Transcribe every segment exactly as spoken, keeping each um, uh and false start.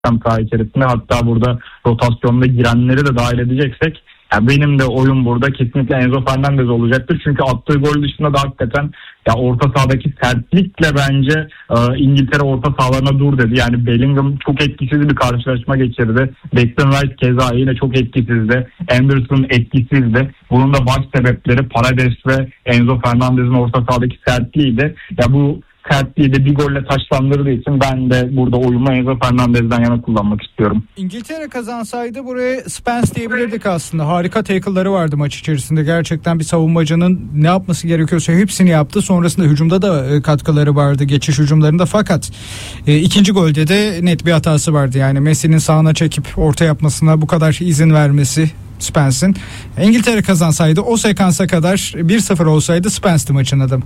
saha içerisinde. Hatta burada rotasyonda girenleri de dahil edeceksek ya benim de oyun burada kesinlikle Enzo Fernandez olacaktır. Çünkü attığı gol dışında da hakikaten ya orta sahadaki sertlikle bence e, İngiltere orta sahalarına dur dedi. Yani Bellingham çok etkisiz bir karşılaşma geçirdi. Declan Rice keza yine çok etkisizdi. Anderson etkisizdi. Bunun da baş sebepleri Paredes ve Enzo Fernandez'in orta sahadaki sertliğiydi. Ya bu sertliği de bir golle taçlandırdığı için ben de burada oyumu Enzo Fernandez'den yana kullanmak istiyorum. İngiltere kazansaydı buraya Spence diyebilirdik aslında. Harika tackle'ları vardı maç içerisinde. Gerçekten bir savunmacının ne yapması gerekiyorsa hepsini yaptı. Sonrasında hücumda da katkıları vardı. Geçiş hücumlarında fakat e, ikinci golde de net bir hatası vardı. Yani Messi'nin sağına çekip orta yapmasına bu kadar izin vermesi Spence'in. İngiltere kazansaydı o sekansa kadar bir sıfır olsaydı Spence'ti maçın adamı.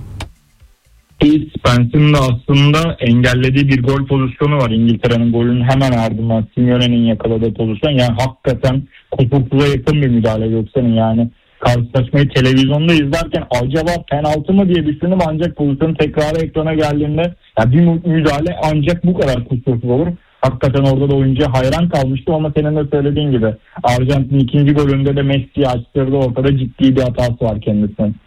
Spence'in de aslında engellediği bir gol pozisyonu var. İngiltere'nin golünün hemen ardından Simeone'nin yakaladığı pozisyon. Yani hakikaten kusursuza yakın bir müdahale Göksel'in. Yani karşılaşmayı televizyonda izlerken acaba penaltı mı diye düşündüm, ancak pozisyonun tekrarı ekrana geldiğinde ya bir müdahale ancak bu kadar kusursuz olur. Hakikaten orada da oyuncuya hayran kalmıştım ama senin de söylediğin gibi Arjantin ikinci golünde de Messi'yi açtırdı, ortada ciddi bir hatası var kendisinin.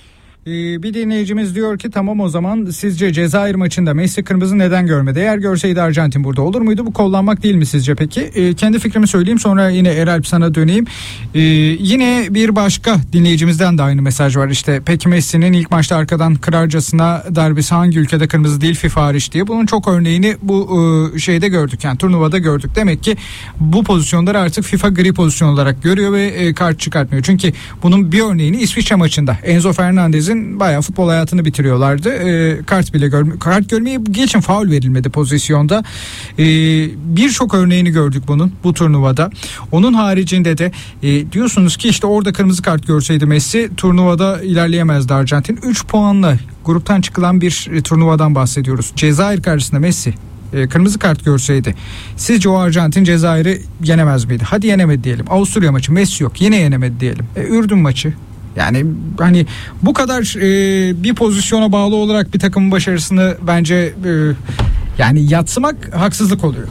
Bir dinleyicimiz diyor ki tamam o zaman sizce Cezayir maçında Messi kırmızı neden görmedi? Eğer görseydi Arjantin burada olur muydu? Bu kollanmak değil mi sizce peki? E, kendi fikrimi söyleyeyim, sonra yine Eralp sana döneyim. E, yine bir başka dinleyicimizden de aynı mesaj var. İşte peki Messi'nin ilk maçta arkadan kırarcasına darbesi hangi ülkede kırmızı değil FIFA hariç diye. Bunun çok örneğini bu e, şeyde gördük, yani turnuvada gördük. Demek ki bu pozisyonları artık FIFA gri pozisyon olarak görüyor ve e, kart çıkartmıyor. Çünkü bunun bir örneğini İsviçre maçında Enzo Fernandez'in bayağı futbol hayatını bitiriyorlardı. E, kart bile görme, kart görmeyi geçin, faul verilmedi pozisyonda. E, Birçok örneğini gördük bunun bu turnuvada. Onun haricinde de e, diyorsunuz ki işte orada kırmızı kart görseydi Messi turnuvada ilerleyemezdi Arjantin. üç puanla gruptan çıkılan bir e, turnuvadan bahsediyoruz. Cezayir karşısında Messi e, kırmızı kart görseydi sizce o Arjantin Cezayir'i yenemez miydi? Hadi yenemedi diyelim. Avusturya maçı Messi yok, yine yenemedi diyelim. E, Ürdün maçı. Yani hani bu kadar e, bir pozisyona bağlı olarak bir takımın başarısını bence e, yani yadsımak haksızlık oluyor.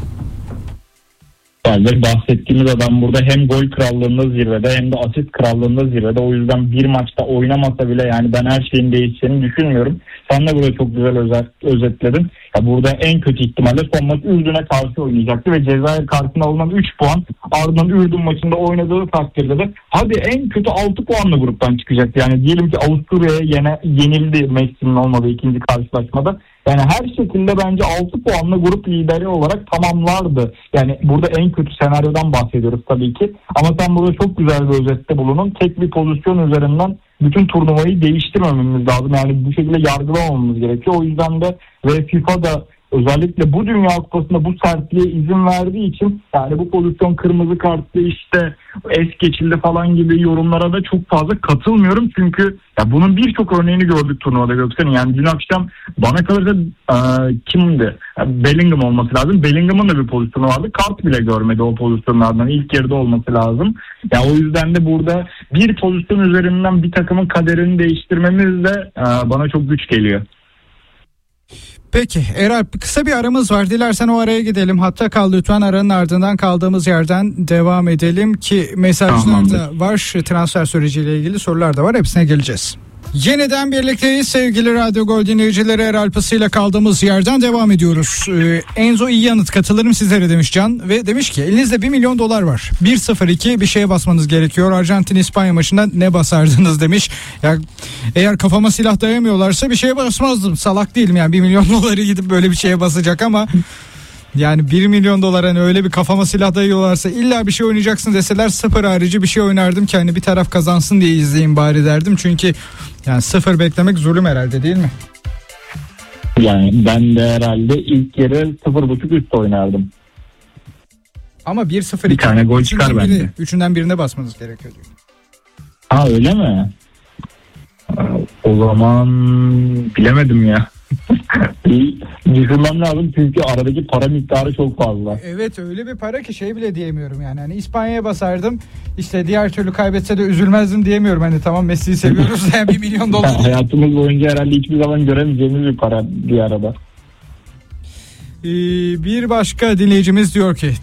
Yani bahsettiğimiz adam burada hem gol krallığında zirvede hem de asist krallığında zirvede. O yüzden bir maçta oynamasa bile yani ben her şeyin değişeceğini düşünmüyorum. Sen de burada çok güzel özet, özetledin. Ya burada en kötü ihtimalle son maç Ürdün'e karşı oynayacaktı ve Cezayir karşısında alınan üç puan, ardından Ürdün maçında oynadığı takdirde de hadi en kötü altı puanla gruptan çıkacaktı. Yani diyelim ki Avusturya'ya yene, yenildi Messi'nin olmadığı ikinci karşılaşmada. Yani her şekilde bence altı puanla grup lideri olarak tamamlardı. Yani burada en kötü senaryodan bahsediyoruz tabii ki. Ama sen burada çok güzel bir özette bulunun. Tek bir pozisyon üzerinden bütün turnuvayı değiştirmememiz lazım. Yani bu şekilde yargılamamamız gerekiyor. O yüzden de ve FIFA da özellikle bu Dünya Kupası'nda bu sertliğe izin verdiği için yani bu pozisyon kırmızı kartlı işte es geçildi falan gibi yorumlara da çok fazla katılmıyorum. Çünkü ya bunun birçok örneğini gördük turnuvada Göksel'in. Yani dün akşam bana kalırsa e, kimdi? Yani Bellingham olması lazım. Bellingham'ın da bir pozisyonu vardı. Kart bile görmedi o pozisyonlardan. İlk yarıda olması lazım. Ya o yüzden de burada bir pozisyon üzerinden bir takımın kaderini değiştirmemiz de e, bana çok güç geliyor. Peki Eralp, kısa bir aramız var. Dilersen o araya gidelim. Hatta kal lütfen, aranın ardından kaldığımız yerden devam edelim ki mesajlar da var. Transfer süreciyle ilgili sorular da var. Hepsine geleceğiz. Yeniden birlikteyiz sevgili Radyo Gol dinleyicileri. Eralp ile kaldığımız yerden devam ediyoruz. Ee, Enzo iyi yanıt, katılırım sizlere demiş Can ve demiş ki elinizde bir milyon dolar var. bir sıfır iki bir şeye basmanız gerekiyor. Arjantin İspanya maçında ne basardınız demiş. Ya, eğer kafama silah dayamıyorlarsa bir şeye basmazdım. Salak değilim yani bir milyon doları gidip böyle bir şeye basacak ama yani bir milyon dolar hani öyle bir kafama silah dayıyorlarsa illa bir şey oynayacaksın deseler sıfır harici bir şey oynardım ki hani bir taraf kazansın diye izleyeyim bari derdim. Çünkü yani sıfır beklemek zulüm herhalde, değil mi? Yani ben de herhalde ilk yarı sıfır buçuk üst oynardım. Ama bir sıfır bir tane gol çıkar bence. Biri, üçünden birine basmanız gerekiyor diyor. Ha öyle mi? O zaman bilemedim ya. Düşünmem lazım çünkü aradaki para miktarı çok fazla. Evet öyle bir para ki şey bile diyemiyorum yani. Hani İspanya'ya basardım işte diğer türlü kaybetse de üzülmezdim diyemiyorum. Hani tamam Messi'yi seviyoruz yani bir milyon dolar. Hayatımız boyunca herhalde hiçbir zaman göremeyeceğimiz bir para bir arada. Ee, bir başka dinleyicimiz diyor ki